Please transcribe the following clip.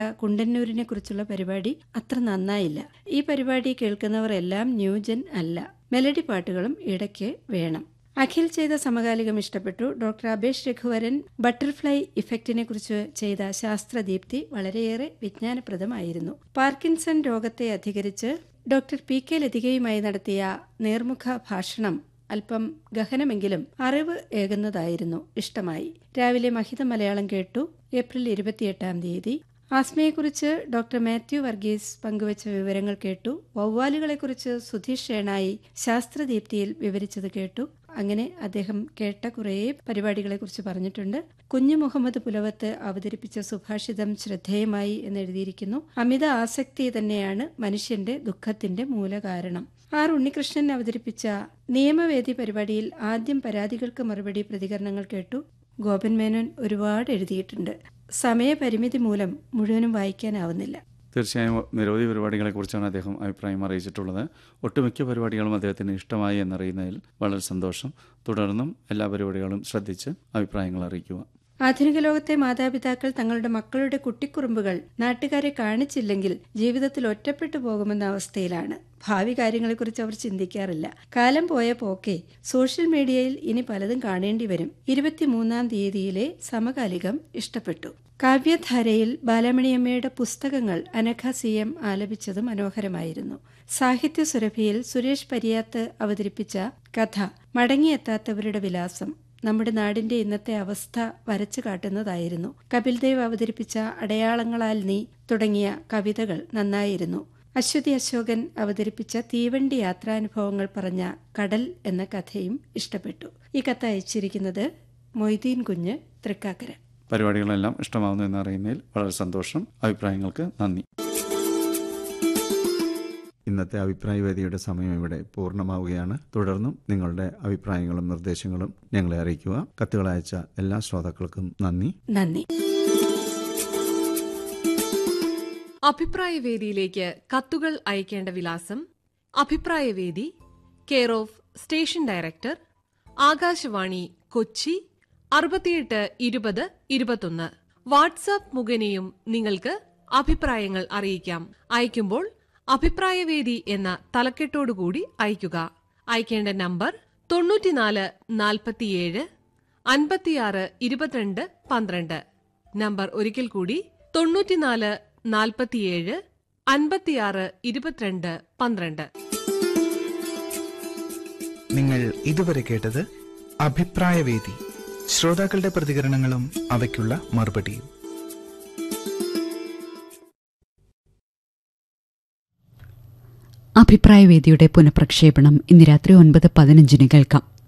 കുണ്ടന്നൂരിനെ കുറിച്ചുള്ള പരിപാടി അത്ര നന്നായില്ല. ഈ പരിപാടി കേൾക്കുന്നവർ എല്ലാം ന്യൂജൻ അല്ല. മെലഡി പാട്ടുകളും ഇടയ്ക്ക് വേണം. അഖിൽ ചെയ്ത സമകാലികം ഇഷ്ടപ്പെട്ടു. ഡോക്ടർ അബേഷ് രഘുവരൻ ബട്ടർഫ്ലൈ ഇഫക്റ്റിനെ കുറിച്ച് ചെയ്ത ശാസ്ത്രദീപ്തി വളരെയേറെ വിജ്ഞാനപ്രദമായിരുന്നു. പാർക്കിൻസൺ രോഗത്തെ അധികരിച്ച് ഡോക്ടർ പി.കെ. ലതികയുമായി നടത്തിയ നേർമുഖ ഭാഷണം അല്പം ഗഹനമെങ്കിലും അറിവ് ഏകുന്നതായിരുന്നു. ഇഷ്ടമായി. രാവിലെ മഹിത മലയാളം കേട്ടു. ഏപ്രിൽ 28 ആസ്മയെക്കുറിച്ച് ഡോക്ടർ മാത്യു വർഗീസ് പങ്കുവച്ച വിവരങ്ങൾ കേട്ടു. വവ്വാലുകളെക്കുറിച്ച് സുധീഷ് ഷേണായി ശാസ്ത്രദീപ്തിയിൽ വിവരിച്ചത് കേട്ടു. അങ്ങനെ അദ്ദേഹം കേട്ട കുറേ പരിപാടികളെക്കുറിച്ച് പറഞ്ഞിട്ടുണ്ട്. കുഞ്ഞു മുഹമ്മദ് പുലവത്ത് അവതരിപ്പിച്ച സുഭാഷിതം ശ്രദ്ധേയമായി എന്നെഴുതിയിരിക്കുന്നു. അമിത ആസക്തി തന്നെയാണ് മനുഷ്യന്റെ ദുഃഖത്തിന്റെ മൂലകാരണം. ആർ ഉണ്ണികൃഷ്ണൻ അവതരിപ്പിച്ച നിയമവേദി പരിപാടിയിൽ ആദ്യം പരാതികൾക്ക് മറുപടി പ്രതികരണങ്ങൾ കേട്ടു. ഗോപൻ മേനോൻ ഒരുപാട് എഴുതിയിട്ടുണ്ട്. സമയപരിമിതി മൂലം മുഴുവനും വായിക്കാനാവുന്നില്ല. തീർച്ചയായും നിരവധി പരിപാടികളെക്കുറിച്ചാണ് അദ്ദേഹം അഭിപ്രായം അറിയിച്ചിട്ടുള്ളത്. ഒട്ടുമിക്ക പരിപാടികളും അദ്ദേഹത്തിന് ഇഷ്ടമായി എന്നറിയുന്നതിൽ വളരെ സന്തോഷം. തുടർന്നും എല്ലാ പരിപാടികളും ശ്രദ്ധിച്ച് അഭിപ്രായങ്ങൾ അറിയിക്കുക. ആധുനിക ലോകത്തെ മാതാപിതാക്കൾ തങ്ങളുടെ മക്കളുടെ കുട്ടിക്കുറുമ്പുകൾ നാട്ടുകാരെ കാണിച്ചില്ലെങ്കിൽ ജീവിതത്തിൽ ഒറ്റപ്പെട്ടു പോകുമെന്ന അവസ്ഥയിലാണ്. ഭാവി കാര്യങ്ങളെക്കുറിച്ച് അവർ ചിന്തിക്കാറില്ല. കാലം പോയ പോക്കെ സോഷ്യൽ മീഡിയയിൽ ഇനി പലതും കാണേണ്ടി വരും. 23 സമകാലികം ഇഷ്ടപ്പെട്ടു. കാവ്യധാരയിൽ ബാലമണിയമ്മയുടെ പുസ്തകങ്ങൾ അനഘ CM ആലപിച്ചത് മനോഹരമായിരുന്നു. സാഹിത്യ സുരഭിയിൽ സുരേഷ് പരിയാത്ത് അവതരിപ്പിച്ച കഥ മടങ്ങിയെത്താത്തവരുടെ വിലാസം നമ്മുടെ നാടിന്റെ ഇന്നത്തെ അവസ്ഥ വരച്ചു കാട്ടുന്നതായിരുന്നു. കപിൽദേവ് അവതരിപ്പിച്ച അടയാളങ്ങളാൽ നീ തുടങ്ങിയ കവിതകൾ നന്നായിരുന്നു. അശ്വതി അശോകൻ അവതരിപ്പിച്ച തീവണ്ടി യാത്രാനുഭവങ്ങൾ പറഞ്ഞ കടൽ എന്ന കഥയും ഇഷ്ടപ്പെട്ടു. ഈ കഥ അയച്ചിരിക്കുന്നത് മൊയ്തീൻ കുഞ്ഞ് തൃക്കാക്കര. പരിപാടികളെല്ലാം ഇഷ്ടമാവുന്നു എന്നറിയുന്നതിൽ വളരെ സന്തോഷം. അഭിപ്രായങ്ങൾക്ക് നന്ദി. ഇന്നത്തെ അഭിപ്രായ വേദിയുടെ സമയം ഇവിടെ പൂർണ്ണമാവുകയാണ്. തുടർന്നും നിങ്ങളുടെ അഭിപ്രായങ്ങളും നിർദ്ദേശങ്ങളും ഞങ്ങളെ അറിയിക്കുക. കത്തുകൾ അയച്ച എല്ലാ ശ്രോതാക്കൾക്കും നന്ദി. അഭിപ്രായ വേദിയിലേക്ക് കത്തുകൾ അയക്കേണ്ട വിലാസം: അഭിപ്രായവേദി, care of station director, Akashvani, Kochi 682021. WhatsApp മുഖേനയും നിങ്ങൾക്ക് അഭിപ്രായങ്ങൾ അറിയിക്കാം. അയക്കുമ്പോൾ അഭിപ്രായവേദി എന്ന തലക്കെട്ടോടുകൂടി അയക്കുക. അയക്കേണ്ട നമ്പർ 94 47 56 22 12. നമ്പർ ഒരിക്കൽ കൂടി 94 47 56 22 12. നിങ്ങൾ ഇതുവരെ കേട്ടത് അഭിപ്രായവേദി. ശ്രോതാക്കളുടെ പ്രതികരണങ്ങളും അവയ്ക്കുള്ള മറുപടിയും. അഭിപ്രായവേദിയുടെ പുനഃപ്രക്ഷേപണം ഇന്ന് രാത്രി 9:15 കേൾക്കാം.